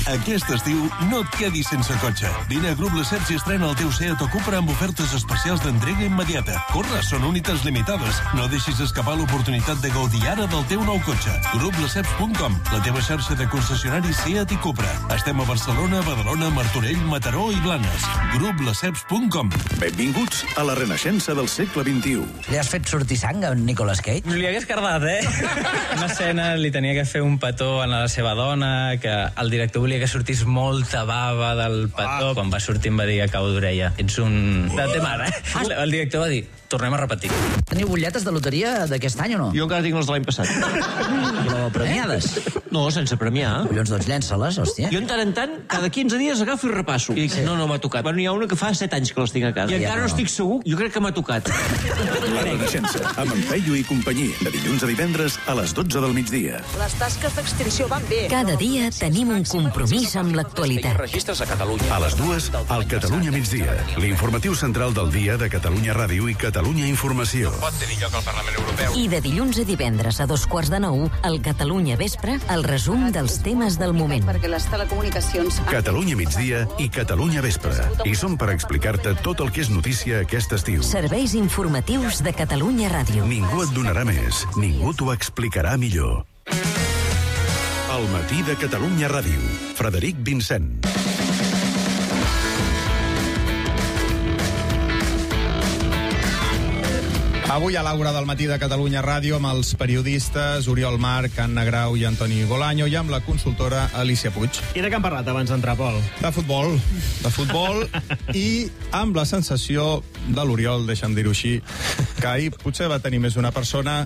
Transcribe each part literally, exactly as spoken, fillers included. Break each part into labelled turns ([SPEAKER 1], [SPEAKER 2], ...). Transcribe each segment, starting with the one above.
[SPEAKER 1] Aquest estiu no et quedis sense cotxe. Vine a Grup Lesseps i estrena el teu Seat o Cupra amb ofertes especials d'entrega immediata. Corre, són unitats limitades. No deixis escapar l'oportunitat de gaudir ara del teu nou cotxe. grup lesseps punt com, la teva xarxa de concessionaris Seat i Cupra. Estem a Barcelona, Badalona, Martorell, Mataró i Blanes. grup lesseps punt com.
[SPEAKER 2] Benvinguts a la renaixença del segle vint-i-u.
[SPEAKER 3] Li has fet sortir sang a Nicolas Cage?
[SPEAKER 4] Li hagués cardat, eh? Una escena li tenia que fer un petó a la seva dona, que el director volia que sortís molta bava del petó. Ah. Quan va sortir em va dir a cau d'orella: ets un... de té mare, eh? Ah. El director va dir: tornem a repetir.
[SPEAKER 3] Teniu butlletes de loteria d'aquest any o no?
[SPEAKER 5] Jo encara tinc les de l'any passat.
[SPEAKER 3] Però premiades?
[SPEAKER 5] Eh? No, sense premiar.
[SPEAKER 3] Collons, doncs llença-les, hòstia.
[SPEAKER 5] Jo en tant en tant, cada quinze dies agafo i repasso. I dic, sí. no, no m'ha tocat. Bueno, hi ha una que fa set anys que les tinc a casa. I encara no. no estic segur, jo crec que m'ha tocat.
[SPEAKER 2] La Renaixença, amb en Peyu i companyia, de dilluns a divendres a les dotze del migdia.
[SPEAKER 6] Les tasques d'extinció van bé.
[SPEAKER 7] Cada dia tenim un compromís amb l'actualitat.
[SPEAKER 2] Registres a Catalunya. A les dues, al Catalunya migdia. L'informatiu central del dia de Catalunya Ràdio i Catalunya Informació.
[SPEAKER 8] Pot tenir lloc al Parlament Europeu.
[SPEAKER 7] I de dilluns a divendres a dos quarts de nou, al Catalunya Vespre, el resum dels temes del moment.
[SPEAKER 6] Perquè les telecomunicacions...
[SPEAKER 2] Catalunya migdia i Catalunya Vespre. I som per explicar-te tot el que és notícia aquest estiu.
[SPEAKER 7] Serveis informatius de Catalunya Ràdio.
[SPEAKER 2] Ningú et donarà més, ningú t'ho explicarà millor. El matí de Catalunya Ràdio. Frederic Vincent.
[SPEAKER 9] Avui a l'Àgora del matí de Catalunya Ràdio amb els periodistes Oriol Marc, Anna Grau i Antoni Bolaño i amb la consultora Alicia Puig.
[SPEAKER 10] I de què hem parlat abans d'entrar, Pol?
[SPEAKER 9] De futbol, de futbol i amb la sensació de l'Oriol, deixa'm dir-ho així, que ahir potser va tenir més una persona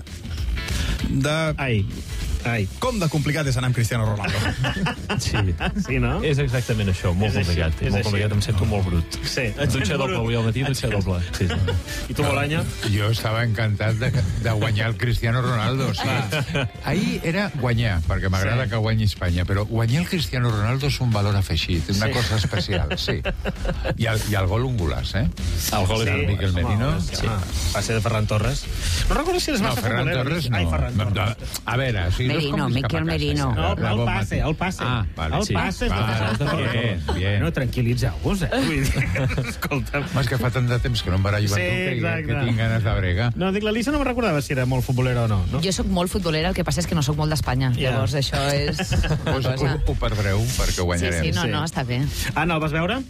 [SPEAKER 9] de...
[SPEAKER 10] Ai, ai.
[SPEAKER 9] Com de complicat és anar amb Cristiano Ronaldo.
[SPEAKER 10] Sí, sí, no?
[SPEAKER 11] És exactament això, molt
[SPEAKER 10] és
[SPEAKER 11] complicat.
[SPEAKER 10] Així,
[SPEAKER 11] és molt
[SPEAKER 10] així.
[SPEAKER 11] complicat, em sento molt brut.
[SPEAKER 10] Sí.
[SPEAKER 11] Dutxa doble, avui al matí, dutxa doble. Sí, sí.
[SPEAKER 10] I tu, Bolaño?
[SPEAKER 12] Jo estava encantat de, de guanyar el Cristiano Ronaldo. O sigui, ahir era guanyar, perquè m'agrada sí. que guanyi Espanya, però guanyar el Cristiano Ronaldo és un valor afegit, una sí. cosa especial, sí. I el, i el gol un golaç, eh?
[SPEAKER 11] El gol
[SPEAKER 12] sí,
[SPEAKER 11] del
[SPEAKER 12] Miquel Merino.
[SPEAKER 10] Sí. Va ser de Ferran Torres. No recordo si és
[SPEAKER 12] no,
[SPEAKER 10] massa
[SPEAKER 12] Ferran
[SPEAKER 10] futbolera.
[SPEAKER 12] Torres no.
[SPEAKER 10] Ai, Ferran Torres.
[SPEAKER 12] A veure, o sigui,
[SPEAKER 7] Merino,
[SPEAKER 12] no és com
[SPEAKER 7] Miquel Merino.
[SPEAKER 10] No, el passe, el passe.
[SPEAKER 12] Ah, vale,
[SPEAKER 10] el
[SPEAKER 12] sí.
[SPEAKER 10] passe és de Ferran Torres.
[SPEAKER 12] Bien, bien.
[SPEAKER 10] No, tranquil·litzeu-vos, eh? Escolta'm.
[SPEAKER 12] És que fa tant de temps que no em barallo
[SPEAKER 10] Sí,
[SPEAKER 12] amb tu que,
[SPEAKER 10] exacte.
[SPEAKER 12] que tinc ganes de brega.
[SPEAKER 10] No, dic, l'Elisa no me recordava si era molt futbolera o no. no?
[SPEAKER 13] Jo sóc molt futbolera, el que passa és que no sóc molt d'Espanya.
[SPEAKER 10] Ja.
[SPEAKER 13] Llavors això és...
[SPEAKER 12] Pues, ho, ho perdreu perquè ho
[SPEAKER 13] Sí,
[SPEAKER 12] guanyarem.
[SPEAKER 13] sí, no, no, està bé.
[SPEAKER 10] Anna, el vas veure?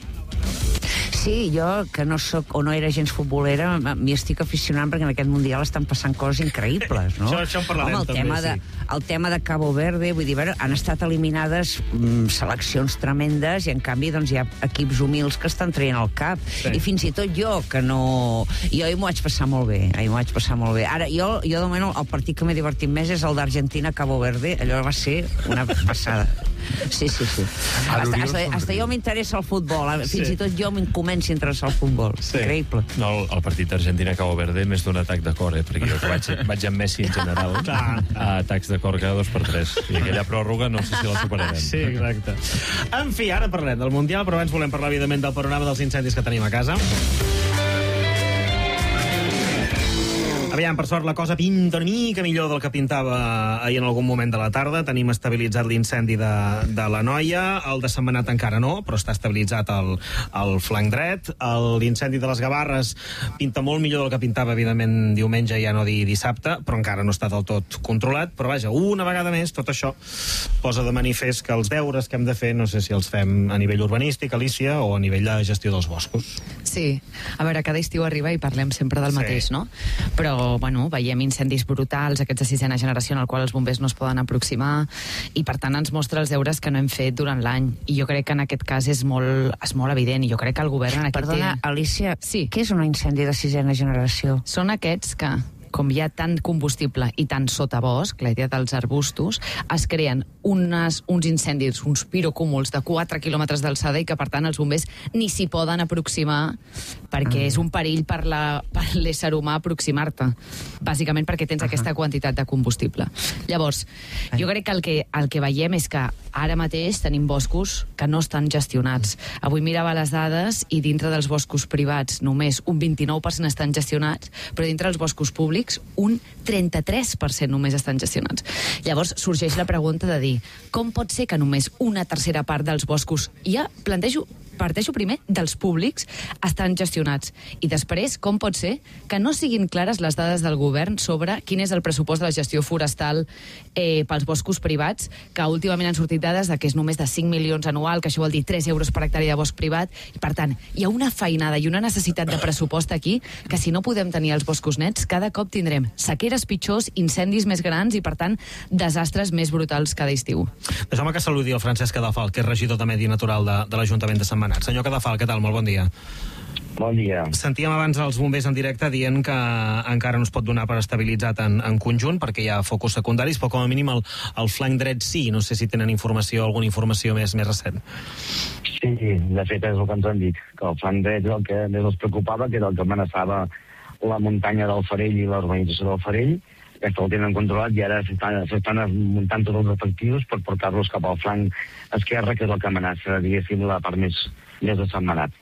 [SPEAKER 3] Sí, jo, que no soc o no era gens futbolera, m'hi estic aficionant perquè en aquest Mundial estan passant coses increïbles, no?
[SPEAKER 10] Això, això en parlarem,
[SPEAKER 3] Home, el
[SPEAKER 10] també,
[SPEAKER 3] tema
[SPEAKER 10] sí.
[SPEAKER 3] de, el tema de Cabo Verde, vull dir, veure, han estat eliminades mm, seleccions tremendes i en canvi doncs, hi ha equips humils que estan traient el cap.
[SPEAKER 10] Sí.
[SPEAKER 3] I fins i tot jo, que no... Jo ahir m'ho vaig passar molt bé, ahir m'ho vaig passar molt bé. Ara, jo, jo de moment, el partit que m'he divertit més és el d'Argentina-Cabo Verde, allò va ser una passada. Sí, sí, sí. Hasta, hasta, hasta jo m'interessa el futbol, fins
[SPEAKER 10] Sí.
[SPEAKER 3] i tot jo m'incomenço a interessar el futbol.
[SPEAKER 10] Sí.
[SPEAKER 3] Increïble.
[SPEAKER 11] No, el, el partit d'Argentina-Cabo Verde més d'un atac de cor, eh? Perquè jo que vaig, vaig amb Messi en general a atacs de cor cada dos per tres. I aquella pròrroga no sé si la superarem.
[SPEAKER 10] Sí, exacte. En fi, ara parlem del Mundial, però abans volem parlar, evidentment, del panorama dels incendis que tenim a casa. Aviam, per sort, la cosa pinta una mica millor del que pintava ahir en algun moment de la tarda. Tenim estabilitzat l'incendi de, de la Noia. El de Sentmenat encara no, però està estabilitzat el, el flanc dret. L'incendi de les Gavarres pinta molt millor del que pintava, evidentment, diumenge, ja no dir dissabte, però encara no està del tot controlat. Però vaja, una vegada més, tot això posa de manifest que els deures que hem de fer, no sé si els fem a nivell urbanístic, Alicia, o a nivell de gestió dels boscos.
[SPEAKER 13] Sí, a veure, cada estiu arriba i parlem sempre del
[SPEAKER 10] Sí.
[SPEAKER 13] mateix, no? Però, bueno, veiem incendis brutals, aquests de sisena generació en el qual els bombers no es poden aproximar, i per tant ens mostra els deures que no hem fet durant l'any. I jo crec que en aquest cas és molt, és molt evident, i jo crec que el govern en aquest
[SPEAKER 3] Perdona,
[SPEAKER 13] té...
[SPEAKER 3] Alicia,
[SPEAKER 13] Sí.
[SPEAKER 3] què és un incendi de sisena generació?
[SPEAKER 13] Són aquests que, com hi ha tant combustible i tant sotabosc, la idea dels arbustos, es creen unes, uns incendis, uns pirocúmuls de quatre quilòmetres d'alçada i que, per tant, els bombers ni s'hi poden aproximar perquè mm. és un perill per la, per l'ésser humà aproximar-te. Bàsicament perquè tens uh -huh. aquesta quantitat de combustible. Llavors, jo crec que el, que el que veiem és que ara mateix tenim boscos que no estan gestionats. Avui mirava les dades i dintre dels boscos privats només un vint-i-nou per cent estan gestionats, però dintre dels boscos públics un trenta-tres per cent només estan gestionats. Llavors sorgeix la pregunta de dir, com pot ser que només una tercera part dels boscos, ja plantejo parteixo primer dels públics, estan gestionats. I després, com pot ser que no siguin clares les dades del govern sobre quin és el pressupost de la gestió forestal eh, pels boscos privats, que últimament han sortit dades de que és només de cinc milions anual, que això vol dir tres euros per hectàrea de bosc privat, i per tant, hi ha una feinada i una necessitat de pressupost aquí, que si no podem tenir els boscos nets, cada cop tindrem sequeres pitjors, incendis més grans i, per tant, desastres més brutals cada estiu.
[SPEAKER 10] Deixeu-me que saludi el Francesc Cadafal, que és regidor de Medi Natural de, de l'Ajuntament de Sant Manat. Senyor Cadafal, què tal? Molt bon dia.
[SPEAKER 8] Bon dia.
[SPEAKER 10] Sentíem abans els bombers en directe dient que encara no es pot donar per estabilitzat en, en conjunt perquè hi ha focus secundaris, però com a mínim el, el flanc dret sí. No sé si tenen informació, alguna informació més, més recent.
[SPEAKER 8] Sí, de fet és el que ens han dit, que el flanc dret és el que més els preocupava, que era el que amenaçava la muntanya del Farell i l'urbanització del Farell. Aquesta el tenen controlat i ara s'estan muntant tots els efectius per portar-los cap al flanc esquerre, que és el que amenaça, diguéssim, la part més, més de Sant Manat.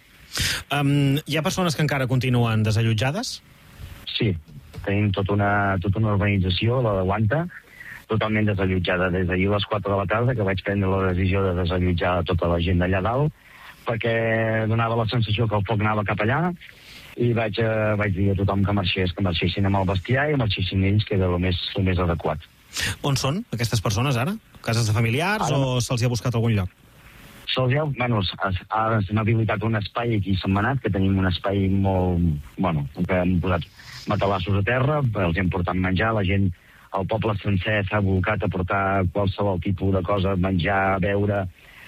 [SPEAKER 10] Um, hi ha persones que encara continuen desallotjades?
[SPEAKER 8] Sí, tenim tota una, tota una urbanització, la de Guanta, totalment desallotjada. Des d'ahir a les quatre de la tarda que vaig prendre la decisió de desallotjar tota la gent d'allà dalt, perquè donava la sensació que el foc anava cap allà, i vaig, eh, vaig dir a tothom que marxés, que marxessin amb el bestiar i marxessin ells, que era el més, el més adequat.
[SPEAKER 10] On són aquestes persones ara? Cases de familiars ara, o se'ls hi ha buscat algun lloc?
[SPEAKER 8] Se'ls hi ha... Bueno, ara s'ha habilitat un espai aquí a Sant Manat, que tenim un espai molt... Bueno, que hem posat matalassos a terra, els hem portat menjar, la gent, el poble sencer s'ha volcat a portar qualsevol tipus de cosa, menjar, beure,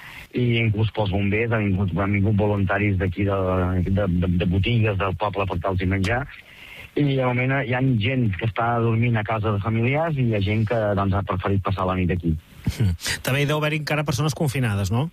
[SPEAKER 8] i inclús pels bombers han vingut, han vingut voluntaris d'aquí de, de, de, de botigues del poble per tal-los menjar, i de moment hi ha gent que està dormint a casa de familiars i hi ha gent que doncs, ha preferit passar la nit aquí.
[SPEAKER 10] També hi deu haver encara persones confinades, no?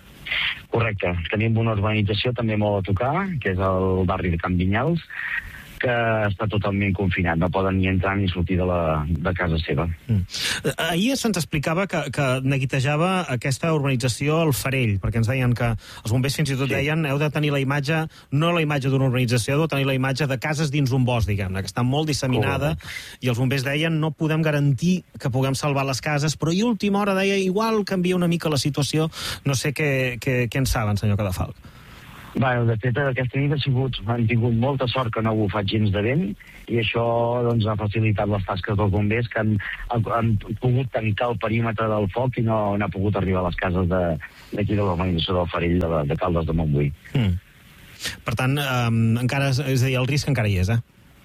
[SPEAKER 8] Correcte. Tenim una urbanització també molt a tocar, que és el barri de Can Vinyals, que està totalment confinat, no poden ni entrar ni sortir de, la, de casa seva.
[SPEAKER 10] Mm. Ahir se'ns explicava que, que neguitejava aquesta urbanització al Farell, perquè ens deien que els bombers fins i tot sí. deien heu de tenir la imatge, no la imatge d'una urbanització, heu de tenir la imatge de cases dins un bosc, diguem-ne, que està molt disseminada, Correcte. I els bombers deien no podem garantir que puguem salvar les cases, però i a última hora deia igual canvia una mica la situació, no sé què, què, què en saben, senyor Cadafal.
[SPEAKER 8] Bueno, de fet, aquesta nit ha sigut, han tingut molta sort que no ha bufat gens de vent i això doncs, ha facilitat les tasques dels bombers que han, han pogut tancar el perímetre del foc i no, no ha pogut arribar a les cases d'aquí de, de l'organització del Farell de, de Caldes de Montbui.
[SPEAKER 10] Mm. Per tant, eh, encara, és a dir, el risc encara hi és, eh?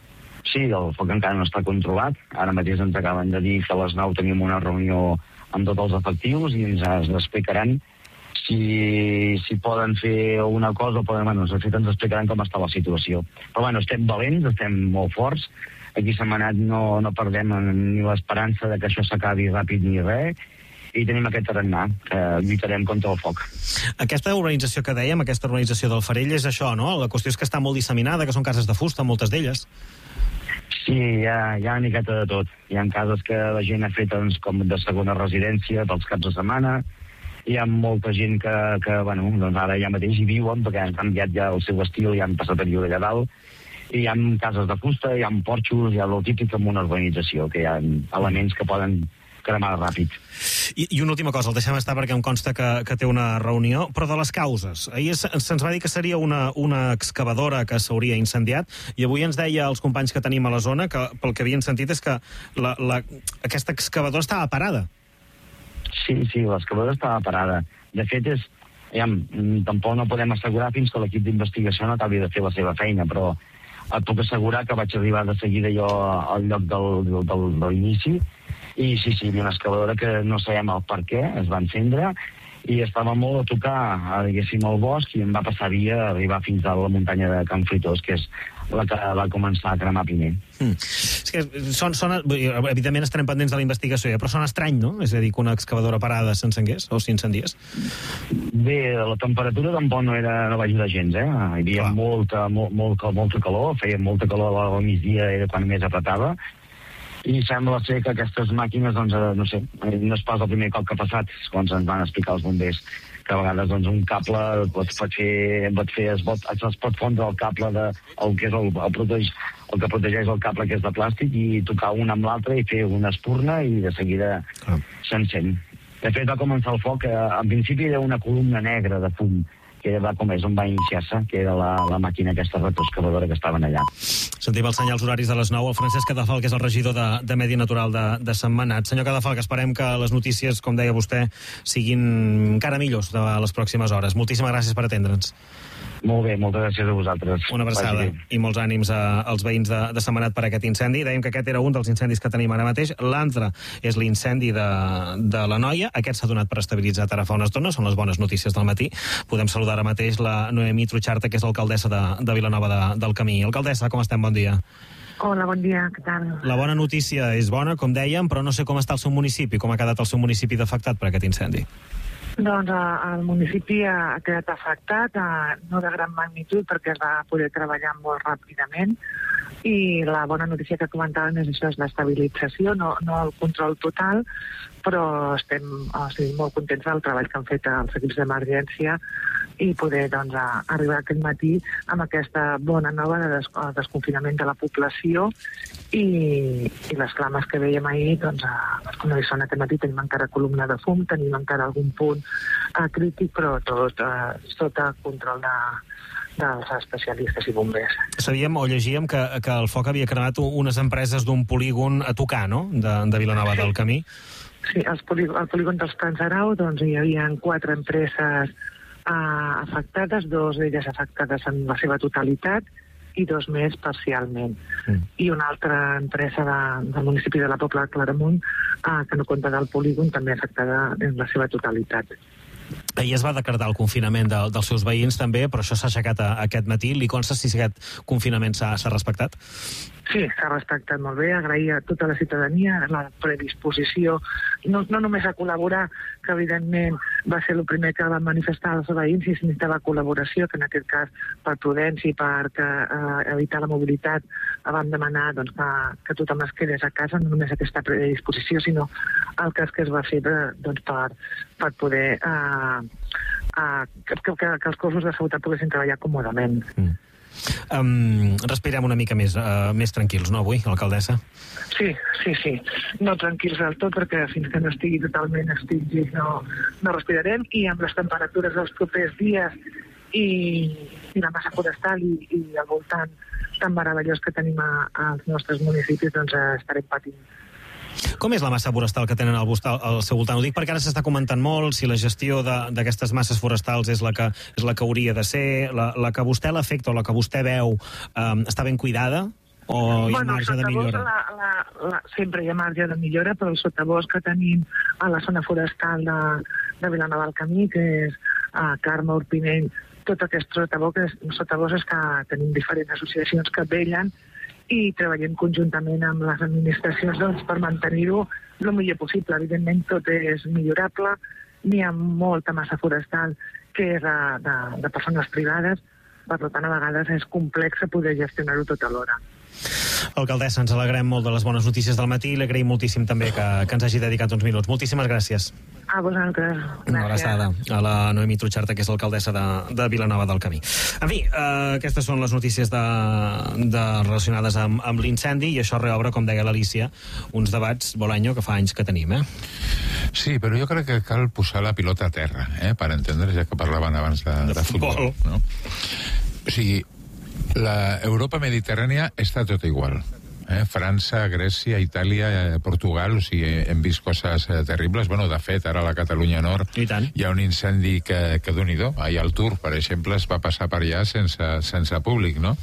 [SPEAKER 8] Sí, el foc encara no està controlat. Ara mateix ens acaben de dir que a les nou tenim una reunió amb tots els efectius i ens, ens explicaran Si, si poden fer alguna cosa, poden, bueno, de fet ens explicaran com està la situació. Però bueno, estem valents, estem molt forts. Aquí a Sant Manat no, no perdem ni l'esperança de que això s'acabi ràpid ni res, i tenim aquest tarannà, que lluitarem contra el foc.
[SPEAKER 10] Aquesta urbanització que dèiem, aquesta urbanització del Farell, és això, no? La qüestió és que està molt disseminada, que són cases de fusta, moltes d'elles.
[SPEAKER 8] Sí, hi ha, hi ha una miqueta de tot. Hi ha cases que la gent ha fet doncs, com de segona residència pels caps de setmana. Hi ha molta gent que, que bueno, doncs ara ja mateix hi viuen perquè han canviat ja el seu estil i han passat a viure allà dalt. I hi ha cases de fusta, hi ha porxos, hi ha el típic amb una urbanització, que hi ha elements que poden cremar ràpid.
[SPEAKER 10] I, i una última cosa, el deixem estar perquè em consta que, que té una reunió, però de les causes. Ahir se'ns va dir que seria una, una excavadora que s'hauria incendiat, i avui ens deia als companys que tenim a la zona que pel que havien sentit és que la, la, aquesta excavadora estava parada.
[SPEAKER 8] Sí, sí, l'excavadora estava parada. De fet, és, ja, tampoc no podem assegurar fins que l'equip d'investigació no acabi de fer la seva feina, però et puc assegurar que vaig arribar de seguida jo al lloc del, del, del, de l'inici, i sí, sí, hi havia una excavadora que no sabem el per què, es va encendre, i estava molt a tocar, diguéssim, el bosc, i em va passar via a arribar fins a la muntanya de Can Fruitós, que és la que va començar a cremar primer.
[SPEAKER 10] Mm. És que són, són, evidentment estarem pendents de la investigació, però són estrany, no? És a dir, que una excavadora parada s'encengués o s'incendiés?
[SPEAKER 8] Bé, la temperatura tampoc no, era, no va ajudar gens, eh? Hi havia molta, molt, molt, molta calor, feia molta calor al migdia, era quan més apretava, I sembla ser que aquestes màquines, doncs, eh, no sé, no és pas el primer cop que ha passat, quan ens van explicar els bombers, que a vegades doncs, un cable et pot fer, pot fer es, pot, es pot fondre el cable de, el que és el, el, protegeix, el que protegeix el cable que és de plàstic i tocar un amb l'altre i fer una espurna i de seguida ah. s'encén. De fet, va començar el foc, eh, en principi era una columna negra de fum, que va com és on va iniciar-se, que era la, la màquina aquesta retroexcavadora que estaven allà.
[SPEAKER 10] Sentim els senyals horaris de les nou. El Francesc Cadafalch, que és el regidor de, de Medi Natural de, de Sentmenat. Senyor Cadafalch, esperem que les notícies, com deia vostè, siguin encara millors de les pròximes hores. Moltíssimes gràcies per atendre'ns.
[SPEAKER 8] Molt bé, moltes gràcies a vosaltres.
[SPEAKER 10] Una abraçada i molts ànims a, als veïns de, de Sentmenat per aquest incendi. Dèiem que aquest era un dels incendis que tenim ara mateix. L'altre és l'incendi de, de la Noia. Aquest s'ha donat per estabilitzat ara fa una estona. Són les bones notícies del matí. Podem saludar ara mateix la Noemí Trucharta, que és l'alcaldessa de, de Vilanova de, del Camí. Alcaldessa, com estem? Bon dia.
[SPEAKER 14] Hola, bon dia, què tal?
[SPEAKER 10] La bona notícia és bona, com dèiem, però no sé com està el seu municipi, com ha quedat el seu municipi afectat per aquest incendi.
[SPEAKER 14] Doncs el municipi ha quedat afectat, no de gran magnitud, perquè es va poder treballar molt ràpidament, i la bona notícia que comentaven és això, és l'estabilització, no, no el control total, però estem o sigui, molt contents del treball que han fet els equips d'emergència i poder doncs, a, arribar aquest matí amb aquesta bona nova de des, desconfinament de la població i, i les flames que veiem ahir, doncs, a, com no hi són aquest matí, tenim encara columna de fum, tenim encara algun punt a, crític, però tot a, sota control de, dels especialistes i bombers.
[SPEAKER 10] Sabíem o llegíem que, que el foc havia cremat unes empreses d'un polígon a tocar, no?, de, de Vilanova del Camí.
[SPEAKER 14] Sí, els polígon, el polígon dels Plans Arau, doncs hi havia quatre empreses Uh, afectades, dos d'elles afectades en la seva totalitat i dos més parcialment. Mm. I una altra empresa de, del municipi de la Pobla de Claramunt, uh, que no compta del polígon, també afectada en la seva totalitat.
[SPEAKER 10] Ahir es va decretar el confinament de, dels seus veïns també, però això s'ha aixecat a, a aquest matí. Li consta si aquest confinament s'ha respectat?
[SPEAKER 14] Sí, s'ha respectat molt bé, agrair a tota la ciutadania la predisposició, no, no només a col·laborar, que evidentment va ser el primer que van manifestar els veïns i si necessitava col·laboració, que en aquest cas per prudència i per que, eh, evitar la mobilitat vam demanar doncs, que, que tothom es quedés a casa, no només aquesta predisposició, sinó el cas que es va fer doncs, per, per poder eh, eh, que, que, que els cossos de seguretat poguessin treballar còmodament.
[SPEAKER 10] Mm. Um, respirem una mica més, uh, més tranquils, no, avui, alcaldessa?
[SPEAKER 14] Sí, sí, sí. No tranquils del tot, perquè fins que no estigui totalment extingit no, no respirarem, i amb les temperatures dels propers dies i, i la massa forestal i, i al voltant tan meravellós que tenim a, als nostres municipis, doncs eh, estarem patint.
[SPEAKER 10] Com és la massa forestal que tenen al, al seu voltant? Ho dic perquè ara s'està comentant molt si la gestió d'aquestes masses forestals és la que, és la que hauria de ser, la, la que vostè l'afecta o la que vostè veu um, està ben cuidada o hi ha bueno, marge de millora?
[SPEAKER 14] La, la, la, sempre hi ha marge de millora, però el sotabosc que tenim a la zona forestal de, de Vilanova del Camí, que és a Carme, Urpinell, tot aquest sotabosc, sotabosc és que tenim diferents associacions que vellen i treballem conjuntament amb les administracions doncs, per mantenir-ho el millor possible. Evidentment, tot és millorable, n'hi ha molta massa forestal que és de, de, de persones privades, per tant, a vegades és complex poder gestionar-ho tot alhora.
[SPEAKER 10] Alcaldessa, ens alegrem molt de les bones notícies del matí i l'agraïm moltíssim també que, que ens hagi dedicat uns minuts. Moltíssimes gràcies.
[SPEAKER 14] A vosaltres.
[SPEAKER 10] Una abraçada a la Noemí Trucharta, que és l'alcaldessa de, de Vilanova del Camí. En fi, eh, aquestes són les notícies de, de relacionades amb, amb l'incendi i això reobre, com deia l'Alícia, uns debats, Bolaño, que fa anys que tenim, eh?
[SPEAKER 12] Sí, però jo crec que cal posar la pilota a terra, eh, per entendre, ja que parlaven abans de, de, de futbol. No? O sigui, la Europa mediterrània està tot igual. Eh? França, Grècia, Itàlia, eh, Portugal, o sigui, hem vist coses eh, terribles. Bueno, de fet, ara a la Catalunya Nord hi ha un incendi que, que doni-do. Ahir al Tour, per exemple, es va passar per allà sense, sense públic, no?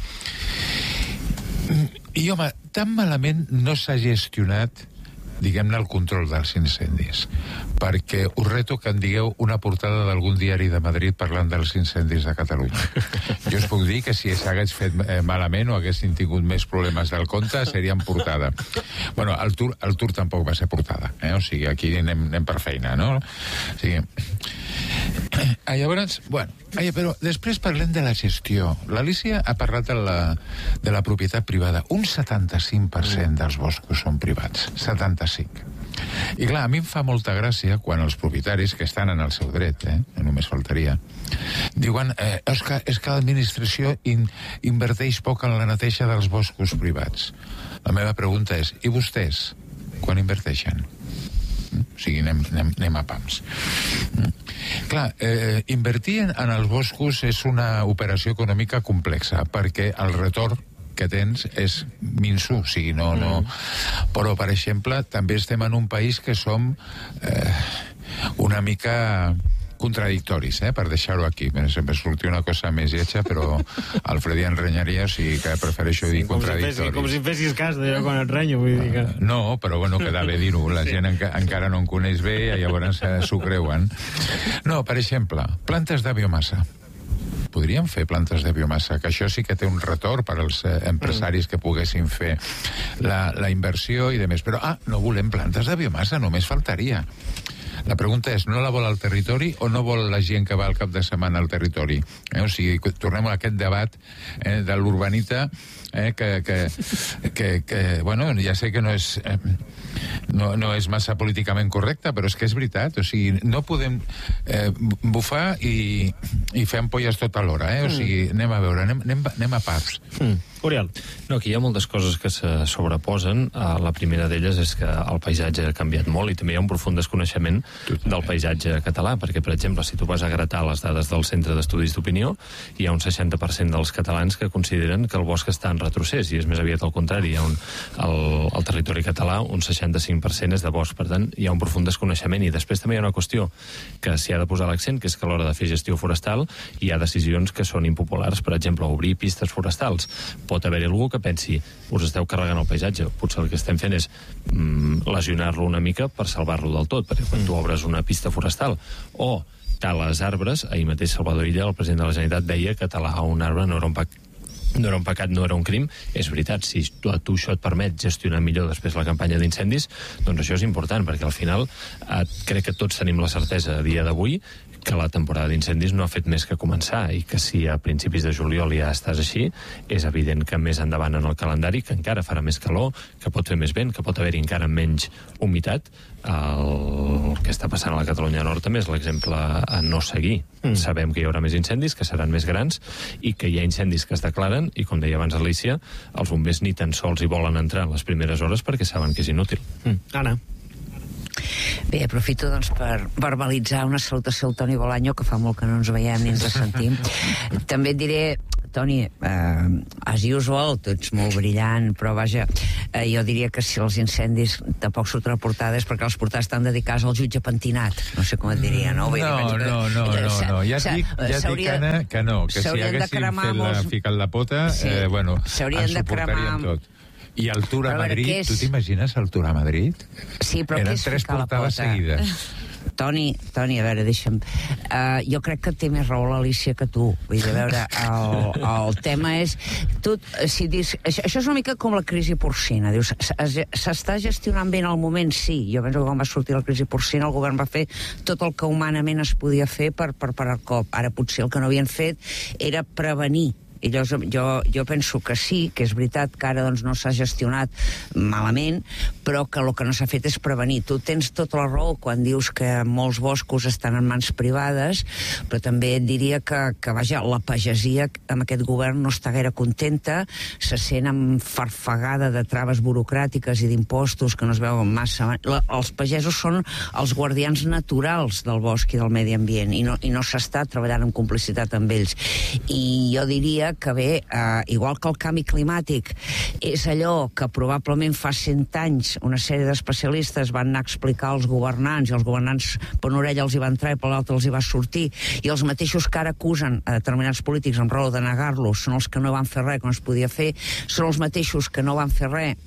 [SPEAKER 12] I, home, tan malament no s'ha gestionat diguem-ne, el control dels incendis. Perquè us reto que em digueu una portada d'algun diari de Madrid parlant dels incendis de Catalunya. Jo us puc dir que si s'hagués fet eh, malament o haguessin tingut més problemes del compte, serien portada. Bueno, el Tour, el Tour tampoc va ser portada, eh? O sigui, aquí anem, anem per feina, no? O sigui, Ah, llavors, bueno, ai, però després parlem de la gestió. L'Alícia ha parlat de la, de la propietat privada. Un setanta-cinc per cent dels boscos són privats. setanta-cinc. I clar, a mi em fa molta gràcia quan els propietaris, que estan en el seu dret, eh, només faltaria, diuen eh, és que, és que l'administració in, inverteix poc en la neteja dels boscos privats. La meva pregunta és, i vostès, quan inverteixen? O sigui, anem, anem, anem a pams. Clar, eh, invertir en, en els boscos és una operació econòmica complexa, perquè el retorn que tens és minso, o sigui, no, no... Però, per exemple, també estem en un país que som eh, una mica contradictoris, eh, per deixar-ho aquí. Sempre sortia una cosa més lletja, però el Freddy em renyaria, o sigui que prefereixo dir sí, contradictoris.
[SPEAKER 10] Com si fessis cas d'allò quan et renyo, vull dir que...
[SPEAKER 12] No, però bueno, queda bé dir-ho. La sí. gent enca encara no en coneix bé i llavors s'ho creuen. No, per exemple, plantes de biomassa. Podríem fer plantes de biomassa, que això sí que té un retorn per als eh, empresaris que poguessin fer la, la inversió i demés. Però, ah, no volem plantes de biomassa, només faltaria. La pregunta és, no la vol el territori o no vol la gent que va al cap de setmana al territori? Eh? O sigui, tornem a aquest debat eh, de l'urbanita eh, que, que, que, que, bueno, ja sé que no és... Eh, No, no és massa políticament correcte, però és que és veritat. O sigui, no podem eh, bufar i, i fer ampolles tota l'hora, eh? O sigui, anem a veure, anem, anem, anem a pubs.
[SPEAKER 10] Mm. Oriol.
[SPEAKER 11] No, aquí hi ha moltes coses que se sobreposen. Uh, la primera d'elles és que el paisatge ha canviat molt i també hi ha un profund desconeixement del paisatge català, perquè, per exemple, si tu vas a gratar les dades del Centre d'Estudis d'Opinió, hi ha un seixanta per cent dels catalans que consideren que el bosc està en retrocés, i és més aviat al contrari. Hi ha un, el, el territori català, un seixanta-cinc per cent és de bosc, per tant, hi ha un profund desconeixement. I després també hi ha una qüestió que s'hi ha de posar l'accent, que és que a l'hora de fer gestió forestal hi ha decisions que són impopulars, per exemple, obrir pistes forestals. Pot haver-hi algú que pensi, us esteu carregant el paisatge, potser el que estem fent és mm, lesionar-lo una mica per salvar-lo del tot, perquè quan tu obres una pista forestal o tales arbres, ahir mateix Salvador Illa, el president de la Generalitat, deia que talar un arbre no era un pecat, no era un pecat, no era un crim. És veritat, si tu, a tu això et permet gestionar millor després la campanya d'incendis, doncs això és important, perquè al final eh, crec que tots tenim la certesa a dia d'avui que la temporada d'incendis no ha fet més que començar i que si a principis de juliol ja estàs així, és evident que més endavant en el calendari, que encara farà més calor, que pot fer més vent, que pot haver-hi encara menys humitat. El que està passant a la Catalunya Nord també és l'exemple a no seguir. Mm. Sabem que hi haurà més incendis, que seran més grans i que hi ha incendis que es declaren i, com deia abans Alícia, els bombers ni tan sols hi volen entrar en les primeres hores perquè saben que és inútil.
[SPEAKER 10] Mm. Anna.
[SPEAKER 3] Bé, aprofito doncs per verbalitzar una salutació al Toni Bolaño, que fa molt que no ens veiem ni ens sentim. També et diré, Toni, eh, as usual, tu ets molt brillant, però vaja, eh, jo diria que si els incendis tampoc surten a portades, perquè els portades estan dedicats al jutge pentinat, no sé com et diria, no?
[SPEAKER 12] No, no, no, no, no, ja et dic, ja et dic, Anna, que no, que si haguéssim fet la, ficat la pota, eh, bueno, ens ho portaríem tot. I el Tour a Madrid, és... tu t'imagines el Tour a Madrid?
[SPEAKER 3] Sí, però
[SPEAKER 12] eren
[SPEAKER 3] què és
[SPEAKER 12] tres
[SPEAKER 3] ficar la pota?
[SPEAKER 12] portades seguides.
[SPEAKER 3] Toni, Toni, a veure, deixa'm... Uh, jo crec que té més raó l'Alícia que tu. Vull dir, a veure, el, el tema és... Tu, si dis, això, això és una mica com la crisi porcina. Dius, s'està gestionant bé en el moment? Sí. Jo penso que quan va sortir la crisi porcina el govern va fer tot el que humanament es podia fer per, per parar el cop. Ara potser el que no havien fet era prevenir. I jo, jo, jo penso que sí, que és veritat que ara doncs, no s'ha gestionat malament, però que el que no s'ha fet és prevenir. Tu tens tota la raó quan dius que molts boscos estan en mans privades, però també et diria que, que vaja, la pagesia amb aquest govern no està gaire contenta, se sent farfagada de traves burocràtiques i d'impostos que no es veuen massa. La, els pagesos són els guardians naturals del bosc i del medi ambient, i no, i no s'està treballant en complicitat amb ells. I jo diria que bé, eh, igual que el canvi climàtic és allò que probablement fa cent anys una sèrie d'especialistes van anar a explicar als governants, i els governants per una orella els hi va entrar i per l'altra els hi va sortir, i els mateixos que ara acusen a determinats polítics amb raó de negar-los són els que no van fer res quan es podia fer, són els mateixos que no van fer res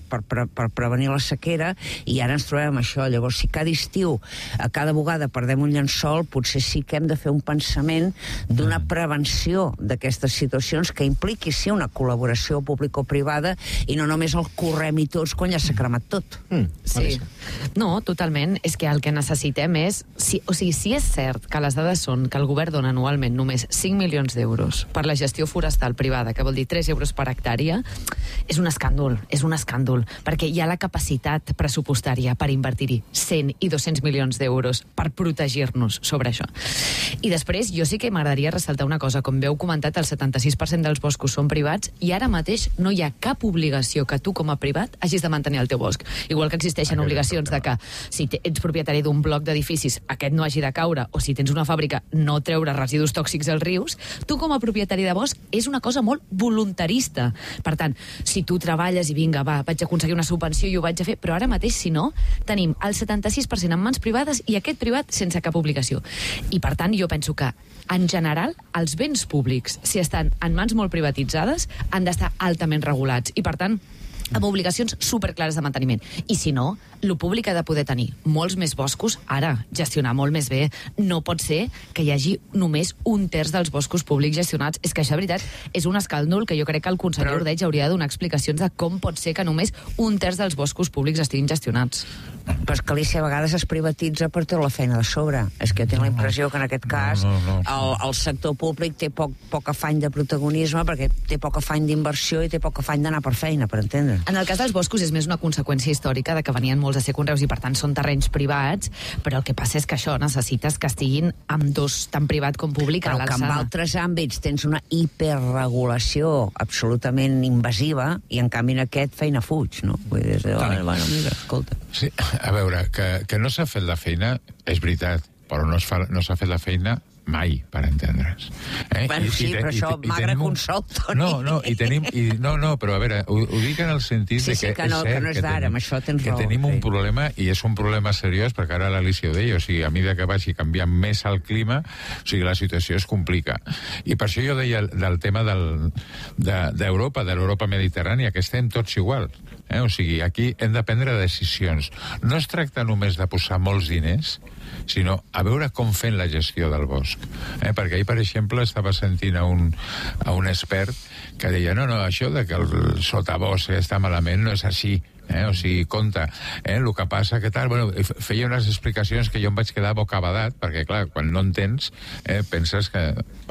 [SPEAKER 3] per, per, per prevenir la sequera, i ara ens trobem això. Llavors, si cada estiu, a cada bugada perdem un llençol, potser sí que hem de fer un pensament d'una prevenció d'aquestes situacions que impliqui, sí, una col·laboració público-privada i no només el correm-hi tots quan ja s'ha cremat tot.
[SPEAKER 10] Mm,
[SPEAKER 13] sí. No, totalment. És que el que necessitem és... Si, o sigui, si és cert que les dades són que el govern dona anualment només cinc milions d'euros per la gestió forestal privada, que vol dir tres euros per hectàrea, és un escàndol, és un escàndol, perquè hi ha la capacitat pressupostària per invertir-hi cent i dos-cents milions d'euros per protegir-nos sobre això. I després, jo sí que m'agradaria ressaltar una cosa. Com bé heu comentat, el setanta-sis per cent dels boscos són privats i ara mateix no hi ha cap obligació que tu, com a privat, hagis de mantenir el teu bosc. Igual que existeixen obligacions de que si ets propietari d'un bloc d'edificis, aquest no hagi de caure, o si tens una fàbrica, no treure residus tòxics als rius, tu, com a propietari de bosc, és una cosa molt voluntarista. Per tant, si tu treballes i vinga, va, vaig aconseguir una subvenció i ho vaig a fer, però ara mateix, si no, tenim el setanta-sis per cent en mans privades i aquest privat sense cap obligació. I, per tant, jo penso que, en general, els béns públics, si estan en mans molt privatitzades, han d'estar altament regulats. I, per tant, amb obligacions superclares de manteniment. I si no, lo públic ha de poder tenir molts més boscos, ara, gestionar molt més bé. No pot ser que hi hagi només un terç dels boscos públics gestionats. És que això, de veritat, és un escàndol que jo crec que el conseller Però... Ordeig hauria de donar explicacions de com pot ser que només un terç dels boscos públics estiguin gestionats.
[SPEAKER 3] Però és que l'I C a vegades es privatitza per treure la feina de sobre. És que jo tinc la impressió que en aquest cas no, no, no. El, el sector públic té poc, poc afany de protagonisme perquè té poc afany d'inversió i té poc afany d'anar per feina, per entendre.
[SPEAKER 13] En el cas dels boscos és més una conseqüència històrica de que venien molts a ser conreus i per tant són terrenys privats, però el que passa és que això necessites que estiguin amb dos, tant privat com públic, a l'alçada.
[SPEAKER 3] Però que en altres àmbits tens una hiperregulació absolutament invasiva i en canvi en aquest feina fuig, no? Vull dir, bueno, bueno, mira, escolta.
[SPEAKER 12] Sí, a veure, que, que no s'ha fet la feina, és veritat, però no s'ha no s'ha fet la feina mai, per entendre's.
[SPEAKER 3] Eh? Bueno, I, sí, i, però i, això i, magre consol, Toni.
[SPEAKER 12] No, no, i tenim... I, no, no, però a veure, ho, ho dic en el sentit
[SPEAKER 3] sí,
[SPEAKER 12] de
[SPEAKER 3] sí,
[SPEAKER 12] que,
[SPEAKER 3] que no,
[SPEAKER 12] és cert
[SPEAKER 3] que no és d'ara, amb això tens
[SPEAKER 12] que
[SPEAKER 3] raó.
[SPEAKER 12] tenim
[SPEAKER 3] sí.
[SPEAKER 12] un problema, i és un problema seriós, perquè ara l'Alicia ho deia, o sigui, a mesura que vagi canviant més el clima, o sigui, la situació es complica. I per això jo deia del tema del, de, d'Europa, de l'Europa mediterrània, que estem tots igual. Eh? O sigui, aquí hem de prendre decisions. No es tracta només de posar molts diners, sinó a veure com fem la gestió del bosc. Eh? Perquè ahir, per exemple, estava sentint a un, a un expert que deia, no, no, això de que el sotabosc està malament no és així. Eh? O sigui, compte, eh? El que passa que tal... Bueno, feia unes explicacions que jo em vaig quedar bocabadat, perquè, clar, quan no entens, eh, penses que...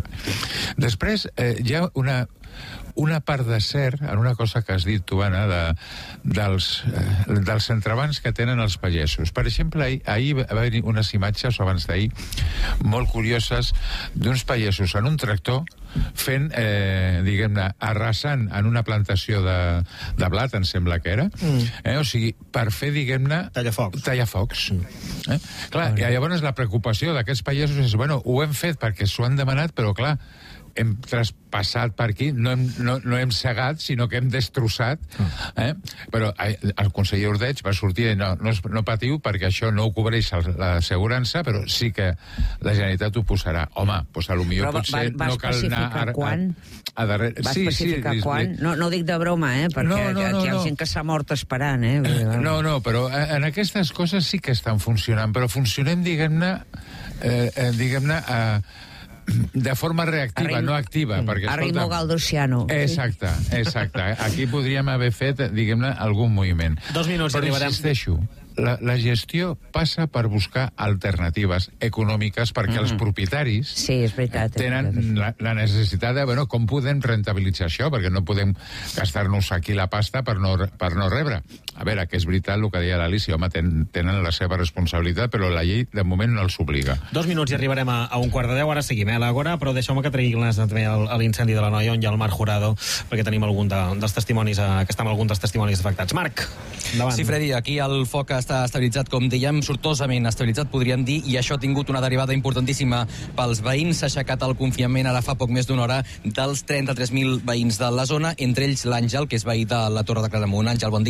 [SPEAKER 12] Després, eh, hi ha una... una part de cert en una cosa que has dit tu, Anna, de, dels, eh, dels entrebancs que tenen els pagesos. Per exemple, ahir, ahir va haver unes imatges, o abans d'ahir, molt curioses d'uns pagesos en un tractor fent, eh, diguem-ne, arrasant en una plantació de, de blat, em sembla que era, mm. eh, o sigui, per fer, diguem-ne...
[SPEAKER 10] Tallafocs.
[SPEAKER 12] Tallafocs. Mm. Eh? Clar, i llavors la preocupació d'aquests pagesos és, bueno, ho hem fet perquè s'ho han demanat, però clar, hem traspassat per aquí, no hem, no, no hem segat, sinó que hem destrossat. Eh? Però eh, el conseller Ordeig va sortir i no, no, no patiu perquè això no ho cobreix l'assegurança, però sí que la Generalitat ho posarà. Home, doncs a lo millor
[SPEAKER 3] però
[SPEAKER 12] potser
[SPEAKER 3] va, va
[SPEAKER 12] no cal anar a,
[SPEAKER 3] quan?
[SPEAKER 12] a, a darrere...
[SPEAKER 3] Va
[SPEAKER 12] sí,
[SPEAKER 3] especificar
[SPEAKER 12] sí,
[SPEAKER 3] quan? No, no ho dic de broma, eh? Perquè
[SPEAKER 12] no, no, no,
[SPEAKER 3] aquí hi ha
[SPEAKER 12] no.
[SPEAKER 3] gent que s'ha mort esperant, eh?
[SPEAKER 12] No, no, però en aquestes coses sí que estan funcionant, però funcionem, diguem-ne, eh, eh, diguem-ne, eh, de forma reactiva, Arrim... no activa. Perquè, escolta,
[SPEAKER 3] Arrimo Galdosiano.
[SPEAKER 12] Exacte, exacte. Aquí podríem haver fet, diguem-ne, algun moviment.
[SPEAKER 10] Dos minuts
[SPEAKER 12] però
[SPEAKER 10] i arribarem.
[SPEAKER 12] Insisteixo, la, la gestió passa per buscar alternatives econòmiques perquè mm-hmm. els propietaris
[SPEAKER 3] sí, és veritat, és
[SPEAKER 12] tenen
[SPEAKER 3] veritat.
[SPEAKER 12] La, la necessitat de, bueno, com podem rentabilitzar això, perquè no podem gastar-nos aquí la pasta per no, per no rebre. A veure, que és veritat el que deia l'Alicia, home, ten, tenen la seva responsabilitat, però la llei de moment no els obliga.
[SPEAKER 10] Dos minuts i arribarem a, a un quart de deu, ara seguim, eh, l'Agora, però deixeu-me que tregui també a l'incendi de la Noia, on hi ha el Marc Jurado, perquè tenim algun de, dels testimonis, eh, que està amb algun dels testimonis afectats. Marc, endavant.
[SPEAKER 15] Sí, Freddy, aquí el foc està estabilitzat, com dèiem, sortosament estabilitzat, podríem dir, i això ha tingut una derivada importantíssima pels veïns. S'ha aixecat el confinament ara fa poc més d'una hora dels trenta-tres mil veïns de la zona, entre ells l'Àngel, que és veí de la Torre de Claramunt. Àngel, bon dia.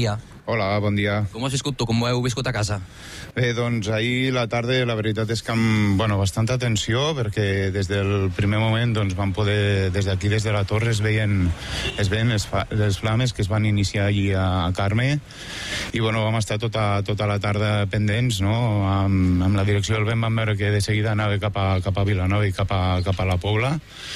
[SPEAKER 16] Hola, bon dia.
[SPEAKER 15] Com ho has viscut tu? Com ho heu viscut a casa?
[SPEAKER 16] Bé, doncs ahir la tarda la veritat és que amb bueno, bastanta atenció perquè des del primer moment doncs, vam poder, des d'aquí, des de la torre es veien, es veien les, fa, les flames que es van iniciar allí a, a Carme i bueno, vam estar tota, tota la tarda pendents, no? Amb, amb la direcció del vent vam veure que de seguida anava cap a, cap a Vilanova i cap a, cap a la Pobla,